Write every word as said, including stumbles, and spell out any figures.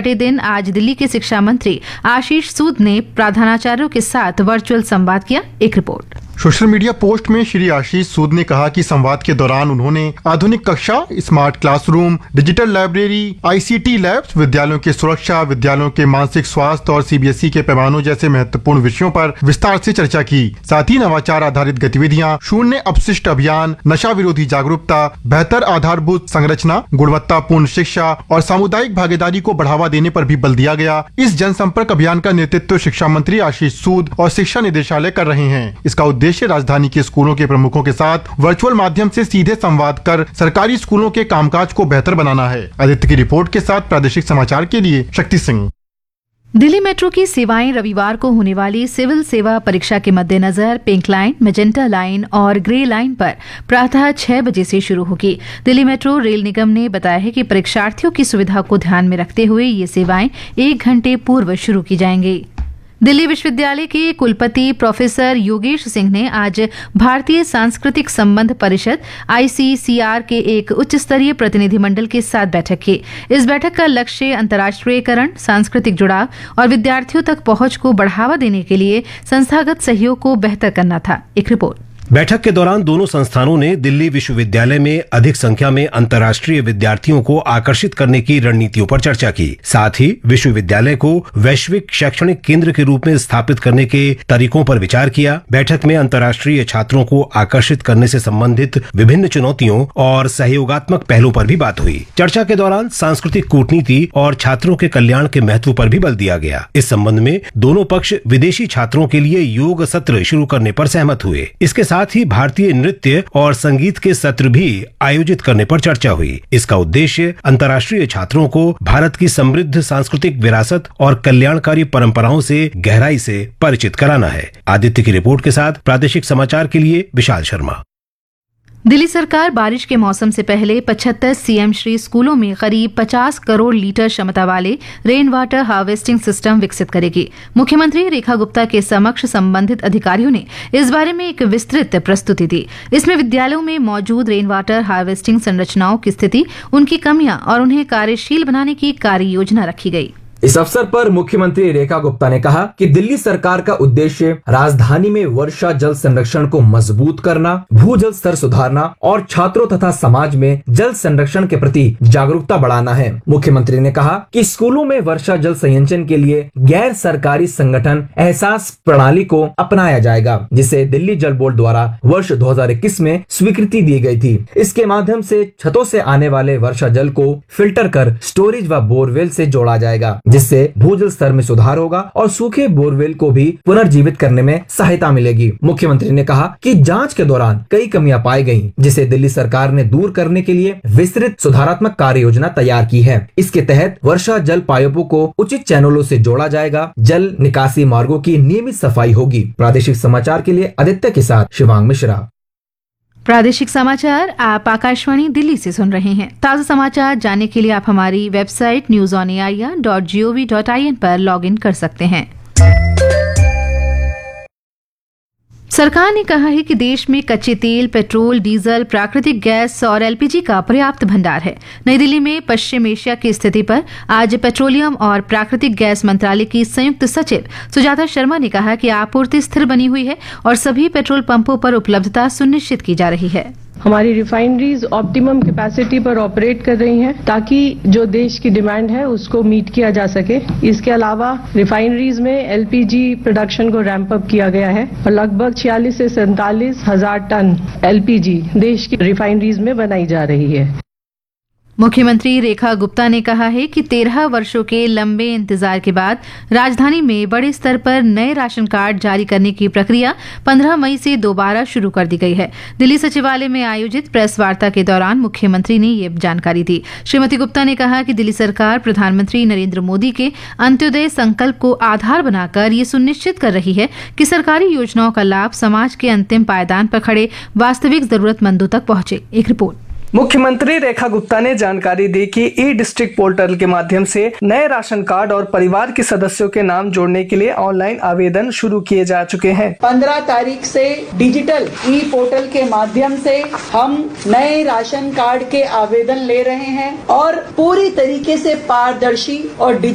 छठे दिन आज दिल्ली के शिक्षा मंत्री आशीष सूद ने प्रधानाचार्यों के साथ वर्चुअल संवाद किया। एक रिपोर्ट। सोशल मीडिया पोस्ट में श्री आशीष सूद ने कहा कि संवाद के दौरान उन्होंने आधुनिक कक्षा, smart classroom, digital library, ICT labs, विद्यालयों की सुरक्षा, विद्यालयों के मानसिक स्वास्थ्य और सीबीएसई के पैमानों जैसे महत्वपूर्ण विषयों पर विस्तार से चर्चा की। साथ ही नवाचार आधारित गतिविधियां, शून्य अपशिष्ट अभियान, नशा विरोधी जागरूकता, बेहतर आधारभूत संरचना, गुणवत्तापूर्ण शिक्षा और सामुदायिक भागीदारी को बढ़ावा देने पर भी बल दिया गया। इस जनसंपर्क अभियान का नेतृत्व शिक्षा मंत्री आशीष सूद और शिक्षा निदेशालय कर रहे हैं। इसका उद्देश्य राजधानी के स्कूलों के प्रमुखों के साथ वर्चुअल माध्यम से सीधे संवाद कर सरकारी स्कूलों के कामकाज को बेहतर बनाना है। आदित्य की रिपोर्ट के साथ प्रादेशिक समाचार के लिए शक्ति सिंह। दिल्ली मेट्रो की सेवाएं रविवार को होने वाली सिविल सेवा परीक्षा के मद्देनजर पिंक लाइन, मैजेंटा लाइन और ग्रे लाइन पर प्रातः छह बजे से शुरू होगी। दिल्ली मेट्रो रेल निगम ने बताया है कि परीक्षार्थियों की सुविधा को ध्यान में रखते हुए ये सेवाएं एक घंटे पूर्व शुरू की जाएंगी। दिल्ली विश्वविद्यालय के कुलपति प्रोफेसर योगेश सिंह ने आज भारतीय सांस्कृतिक संबंध परिषद आईसीसीआर के एक उच्च स्तरीय प्रतिनिधिमंडल के साथ बैठक की। इस बैठक का लक्ष्य अंतर्राष्ट्रीयकरण, सांस्कृतिक जुड़ाव और विद्यार्थियों तक पहुंच को बढ़ावा देने के लिए संस्थागत सहयोग को बेहतर करना था। एक रिपोर्ट। बैठक के दौरान दोनों संस्थानों ने दिल्ली विश्वविद्यालय में अधिक संख्या में अंतर्राष्ट्रीय विद्यार्थियों को आकर्षित करने की रणनीतियों पर चर्चा की। साथ ही विश्वविद्यालय को वैश्विक शैक्षणिक केंद्र के रूप में स्थापित करने के तरीकों पर विचार किया। बैठक में अंतर्राष्ट्रीय छात्रों को आकर्षित करने से संबंधित विभिन्न चुनौतियों और सहयोगात्मक पहलों पर भी बात हुई। चर्चा के दौरान सांस्कृतिक कूटनीति और छात्रों के कल्याण के महत्व पर भी बल दिया गया। इस संबंध में दोनों पक्ष विदेशी छात्रों के लिए योग सत्र शुरू करने पर सहमत हुए। इसके साथ ही भारतीय नृत्य और संगीत के सत्र भी आयोजित करने पर चर्चा हुई। इसका उद्देश्य अंतर्राष्ट्रीय छात्रों को भारत की समृद्ध सांस्कृतिक विरासत और कल्याणकारी परंपराओं से गहराई से परिचित कराना है। आदित्य की रिपोर्ट के साथ प्रादेशिक समाचार के लिए विशाल शर्मा। दिल्ली सरकार बारिश के मौसम से पहले पचहत्तर सीएम श्री स्कूलों में करीब पचास करोड़ लीटर क्षमता वाले रेन वाटर हार्वेस्टिंग सिस्टम विकसित करेगी। मुख्यमंत्री रेखा गुप्ता के समक्ष संबंधित अधिकारियों ने इस बारे में एक विस्तृत प्रस्तुति दी। इसमें विद्यालयों में मौजूद रेन वाटर हार्वेस्टिंग संरचनाओं की स्थिति, उनकी कमियां और उन्हें कार्यशील बनाने की कार्य योजना रखी गई। इस अवसर पर मुख्यमंत्री रेखा गुप्ता ने कहा कि दिल्ली सरकार का उद्देश्य राजधानी में वर्षा जल संरक्षण को मजबूत करना, भूजल स्तर सुधारना और छात्रों तथा समाज में जल संरक्षण के प्रति जागरूकता बढ़ाना है। मुख्यमंत्री ने कहा कि स्कूलों में वर्षा जल संचयन के लिए गैर सरकारी संगठन एहसास प्रणाली को अपनाया जाएगा, जिसे दिल्ली जल बोर्ड द्वारा वर्ष दो हजार इक्कीस में स्वीकृति दी गई थी। इसके माध्यम से छतों से आने वाले वर्षा जल को फिल्टर कर स्टोरेज व बोरवेल से जोड़ा जाएगा, जिससे भूजल स्तर में सुधार होगा और सूखे बोरवेल को भी पुनर्जीवित करने में सहायता मिलेगी। मुख्यमंत्री ने कहा कि जांच के दौरान कई कमियां पाई गईं, जिसे दिल्ली सरकार ने दूर करने के लिए विस्तृत सुधारात्मक कार्य योजना तैयार की है। इसके तहत वर्षा जल पाइपों को उचित चैनलों से जोड़ा जाएगा, जल निकासी मार्गों की नियमित सफाई होगी। प्रादेशिक समाचार के लिए आदित्य के साथ शिवांग मिश्रा। प्रादेशिक समाचार आप आकाशवाणी दिल्ली से सुन रहे हैं। ताजा समाचार जानने के लिए आप हमारी website news on A I R dot G O V dot I N पर लॉग इन कर सकते हैं। सरकार ने कहा है कि देश में कच्चे तेल, पेट्रोल, डीजल, प्राकृतिक गैस और एलपीजी का पर्याप्त भंडार है। नई दिल्ली में पश्चिम एशिया की स्थिति पर आज पेट्रोलियम और प्राकृतिक गैस मंत्रालय की संयुक्त सचिव सुजाता शर्मा ने कहा कि आपूर्ति स्थिर बनी हुई है और सभी पेट्रोल पंपों पर उपलब्धता सुनिश्चित की जा रही है। हमारी रिफाइनरीज ऑप्टिमम कैपेसिटी पर ऑपरेट कर रही हैं ताकि जो देश की डिमांड है उसको मीट किया जा सके। इसके अलावा रिफाइनरीज में एलपीजी प्रोडक्शन को रैंप अप किया गया है और लगभग छियालीस से सैंतालीस हजार टन एलपीजी देश की रिफाइनरीज में बनाई जा रही है। मुख्यमंत्री रेखा गुप्ता ने कहा है कि तेरह वर्षों के लंबे इंतजार के बाद राजधानी में बड़े स्तर पर नए राशन कार्ड जारी करने की प्रक्रिया पंद्रह मई से दोबारा शुरू कर दी गई है। दिल्ली सचिवालय में आयोजित प्रेस वार्ता के दौरान मुख्यमंत्री ने ये जानकारी दी। श्रीमती गुप्ता ने कहा कि दिल्ली सरकार प्रधानमंत्री नरेंद्र मोदी के अंत्योदय संकल्प को आधार बनाकर ये सुनिश्चित कर रही है कि सरकारी योजनाओं का लाभ समाज के अंतिम पायदान पर खड़े वास्तविक जरूरतमंदों तक पहुंचे। एक रिपोर्ट। मुख्यमंत्री रेखा गुप्ता ने जानकारी दी कि ई डिस्ट्रिक्ट पोर्टल के माध्यम से नए राशन कार्ड और परिवार के सदस्यों के नाम जोड़ने के लिए ऑनलाइन आवेदन शुरू किए जा चुके हैं। पंद्रह तारीख से डिजिटल ई पोर्टल के माध्यम से हम नए राशन कार्ड के आवेदन ले रहे हैं और पूरी तरीके से पारदर्शी और